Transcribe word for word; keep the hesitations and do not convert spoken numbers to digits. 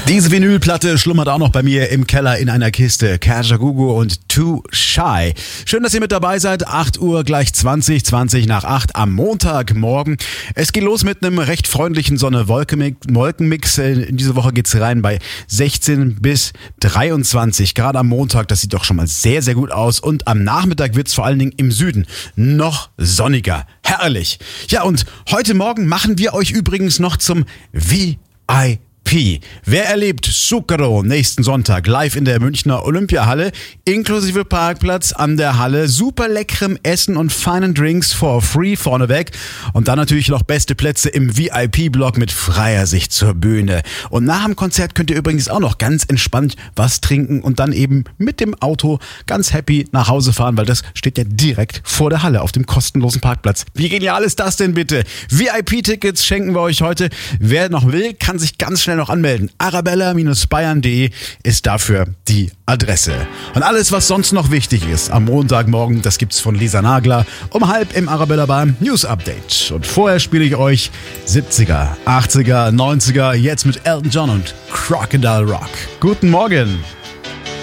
Diese Vinylplatte schlummert auch noch bei mir im Keller in einer Kiste. Kajagoogoo und Too Shy. Schön, dass ihr mit dabei seid. acht Uhr gleich zwanzig, zwanzig nach acht am Montagmorgen. Es geht los mit einem recht freundlichen Sonne-Wolkenmix. In diese Woche geht's rein bei sechzehn bis dreiundzwanzig Grad am Montag. Das sieht doch schon mal sehr, sehr gut aus. Und am Nachmittag wird's vor allen Dingen im Süden noch sonniger. Herrlich. Ja, und heute Morgen machen wir euch übrigens noch zum V I P. Wer erlebt Zucchero nächsten Sonntag live in der Münchner Olympiahalle, inklusive Parkplatz an der Halle, super leckerem Essen und feinen Drinks for free vorneweg und dann natürlich noch beste Plätze im V I P-Block mit freier Sicht zur Bühne. Und nach dem Konzert könnt ihr übrigens auch noch ganz entspannt was trinken und dann eben mit dem Auto ganz happy nach Hause fahren, weil das steht ja direkt vor der Halle auf dem kostenlosen Parkplatz. Wie genial ist das denn bitte? V I P-Tickets schenken wir euch heute. Wer noch will, kann sich ganz schnell noch anmelden. arabella Bindestrich bayern punkt de ist dafür die Adresse. Und alles, was sonst noch wichtig ist am Montagmorgen, das gibt's von Lisa Nagler um halb im Arabella beim News Update. Und vorher spiele ich euch siebziger, achtziger, neunziger, jetzt mit Elton John und Crocodile Rock. Guten Morgen!